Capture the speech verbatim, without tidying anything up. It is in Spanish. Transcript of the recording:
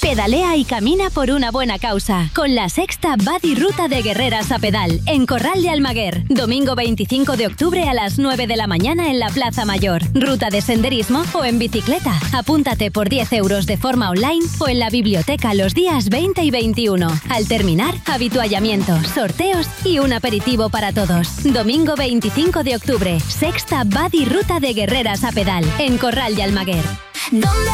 Pedalea y camina por una buena causa. Con la sexta Badi Ruta de Guerreras a Pedal, en Corral de Almaguer. Domingo veinticinco de octubre a las nueve de la mañana en la Plaza Mayor. Ruta de senderismo o en bicicleta. Apúntate por diez euros de forma online o en la biblioteca los días veinte y veintiuno. Al terminar, habituallamiento, sorteos y un aperitivo para todos. Domingo veinticinco de octubre, sexta Badi Ruta de Guerreras a Pedal, en Corral de Almaguer. ¿Dónde